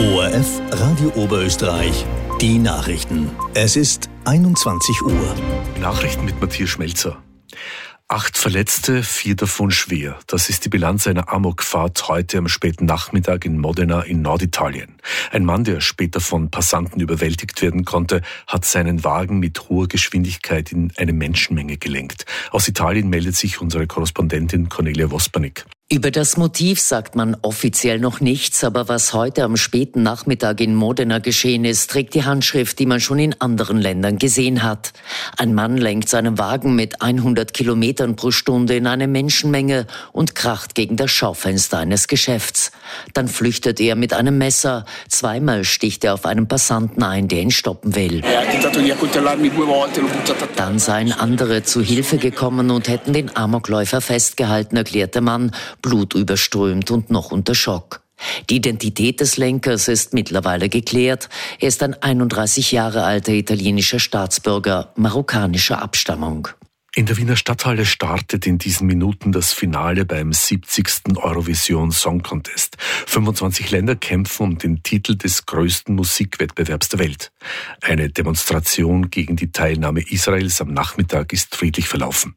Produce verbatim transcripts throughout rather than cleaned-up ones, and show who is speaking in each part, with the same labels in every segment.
Speaker 1: O R F Radio Oberösterreich, die Nachrichten. Es ist einundzwanzig Uhr.
Speaker 2: Nachrichten mit Matthias Schmelzer. Acht Verletzte, vier davon schwer. Das ist die Bilanz einer Amokfahrt heute am späten Nachmittag in Modena in Norditalien. Ein Mann, der später von Passanten überwältigt werden konnte, hat seinen Wagen mit hoher Geschwindigkeit in eine Menschenmenge gelenkt. Aus Italien meldet sich unsere Korrespondentin Cornelia Wospanik.
Speaker 3: Über das Motiv sagt man offiziell noch nichts, aber was heute am späten Nachmittag in Modena geschehen ist, trägt die Handschrift, die man schon in anderen Ländern gesehen hat. Ein Mann lenkt seinen Wagen mit hundert Kilometern pro Stunde in eine Menschenmenge und kracht gegen das Schaufenster eines Geschäfts. Dann flüchtet er mit einem Messer. Zweimal sticht er auf einen Passanten ein, der ihn stoppen will. Dann seien andere zu Hilfe gekommen und hätten den Amokläufer festgehalten, erklärt der Mann, blutüberströmt und noch unter Schock. Die Identität des Lenkers ist mittlerweile geklärt. Er ist ein einunddreißig Jahre alter italienischer Staatsbürger marokkanischer Abstammung.
Speaker 2: In der Wiener Stadthalle startet in diesen Minuten das Finale beim siebzigsten Eurovision Song Contest. fünfundzwanzig Länder kämpfen um den Titel des größten Musikwettbewerbs der Welt. Eine Demonstration gegen die Teilnahme Israels am Nachmittag ist friedlich verlaufen.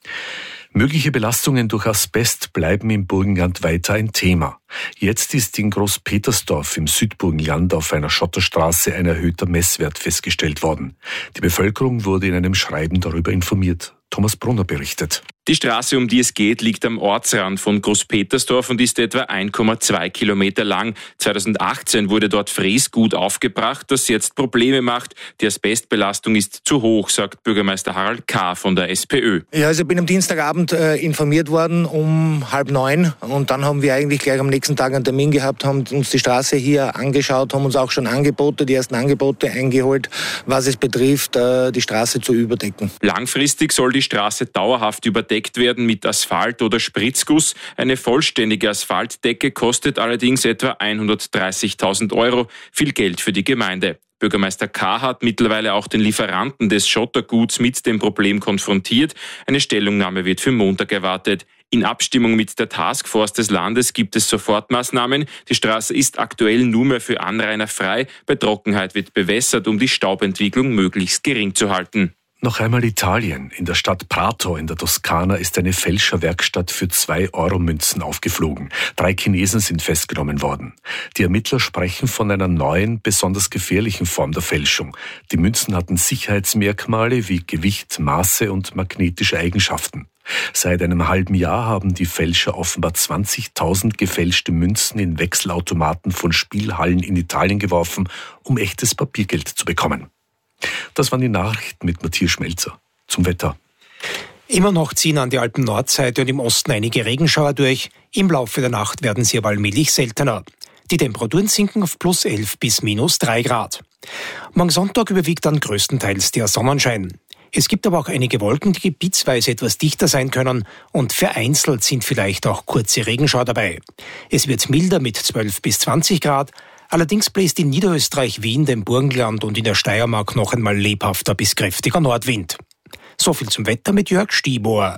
Speaker 2: Mögliche Belastungen durch Asbest bleiben im Burgenland weiter ein Thema. Jetzt ist in Großpetersdorf im Südburgenland auf einer Schotterstraße ein erhöhter Messwert festgestellt worden. Die Bevölkerung wurde in einem Schreiben darüber informiert. Thomas Brunner berichtet.
Speaker 4: Die Straße, um die es geht, liegt am Ortsrand von Großpetersdorf und ist etwa eins Komma zwei Kilometer lang. zweitausendachtzehn wurde dort Fräsgut aufgebracht, das jetzt Probleme macht. Die Asbestbelastung ist zu hoch, sagt Bürgermeister Harald K. von der SPÖ.
Speaker 5: Ja, also ich bin am Dienstagabend äh, informiert worden um halb neun und dann haben wir eigentlich gleich am nächsten Tag einen Termin gehabt, haben uns die Straße hier angeschaut, haben uns auch schon Angebote, die ersten Angebote eingeholt, was es betrifft, äh, die Straße zu überdecken.
Speaker 4: Langfristig soll die Straße dauerhaft überdeckt werden mit Asphalt oder Spritzguss. Eine vollständige Asphaltdecke kostet allerdings etwa hundertdreißigtausend Euro, viel Geld für die Gemeinde. Bürgermeister K. hat mittlerweile auch den Lieferanten des Schotterguts mit dem Problem konfrontiert. Eine Stellungnahme wird für Montag erwartet. In Abstimmung mit der Taskforce des Landes gibt es Sofortmaßnahmen. Die Straße ist aktuell nur mehr für Anrainer frei. Bei Trockenheit wird bewässert, um die Staubentwicklung möglichst gering zu halten.
Speaker 2: Noch einmal Italien. In der Stadt Prato in der Toskana ist eine Fälscherwerkstatt für zwei Euro Münzen aufgeflogen. Drei Chinesen sind festgenommen worden. Die Ermittler sprechen von einer neuen, besonders gefährlichen Form der Fälschung. Die Münzen hatten Sicherheitsmerkmale wie Gewicht, Maße und magnetische Eigenschaften. Seit einem halben Jahr haben die Fälscher offenbar zwanzigtausend gefälschte Münzen in Wechselautomaten von Spielhallen in Italien geworfen, um echtes Papiergeld zu bekommen. Das waren die Nachrichten mit Matthias Schmelzer. Zum Wetter.
Speaker 6: Immer noch ziehen an die Alpen-Nordseite und im Osten einige Regenschauer durch. Im Laufe der Nacht werden sie aber allmählich seltener. Die Temperaturen sinken auf plus elf bis minus drei Grad. Morgen Sonntag überwiegt dann größtenteils der Sonnenschein. Es gibt aber auch einige Wolken, die gebietsweise etwas dichter sein können und vereinzelt sind vielleicht auch kurze Regenschauer dabei. Es wird milder mit zwölf bis zwanzig Grad. Allerdings bläst in Niederösterreich, Wien, dem Burgenland und in der Steiermark noch einmal lebhafter bis kräftiger Nordwind. So viel zum Wetter mit Jörg Stiebohr.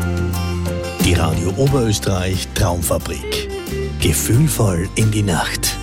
Speaker 1: Die Radio Oberösterreich Traumfabrik. Gefühlvoll in die Nacht.